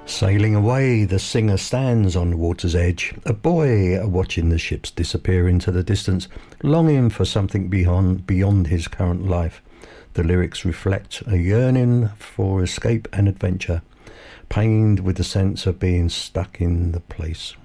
Sailing away, the singer stands on the water's edge, a boy watching the ships disappear into the distance, longing for something beyond his current life. The lyrics reflect a yearning for escape and adventure, pained with the sense of being stuck in the place.